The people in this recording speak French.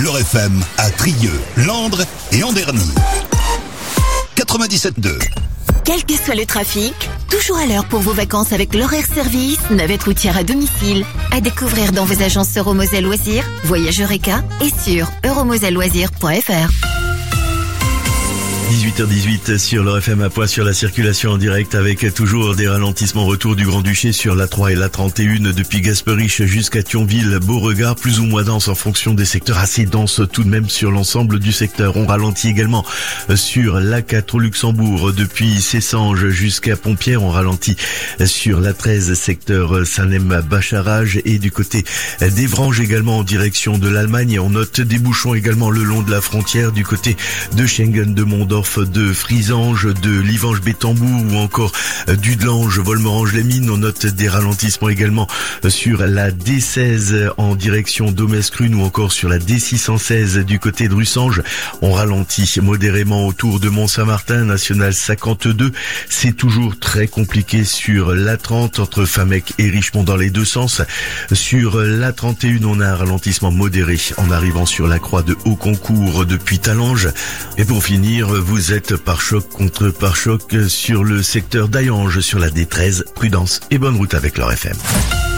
L'Heure FM à Trieux, Landres et Anderny. 97.2. Quel que soit le trafic, toujours à l'heure pour vos vacances avec l'horaire service, navette routière à domicile. À découvrir dans vos agences Euromoselle Loisirs, Voyage Eureka et sur euromoselleloisirs.fr. 18h18 sur l'Heure FM à Poix sur la circulation en direct avec toujours des ralentissements retour du Grand-Duché sur l'A3 et l'A31 depuis Gasperich jusqu'à Thionville. Beauregard plus ou moins dense en fonction des secteurs, assez dense tout de même sur l'ensemble du secteur. On ralentit également sur l'A4 au Luxembourg depuis Cessanges jusqu'à Pompierre. On ralentit sur l'A13 secteur Sanem-Bacharage et du côté d'Evrange également en direction de l'Allemagne. On note des bouchons également le long de la frontière du côté de Schengen, de Mondorf, de Frisange, de Livange-Bétambourg ou encore d'Udelange, Volmerange-les-Mines. On note des ralentissements également sur la D16 en direction d'Omescrune ou encore sur la D616 du côté de Russange. On ralentit modérément autour de Mont-Saint-Martin, national 52. C'est toujours très compliqué sur l'A30 entre Famec et Richemont dans les deux sens. Sur l'A31, on a un ralentissement modéré en arrivant sur la croix de Haut-Concours depuis Talange. Et pour finir, vous êtes pare-choc contre pare-choc sur le secteur d'Ayange sur la D13. Prudence et bonne route avec l'Heure FM.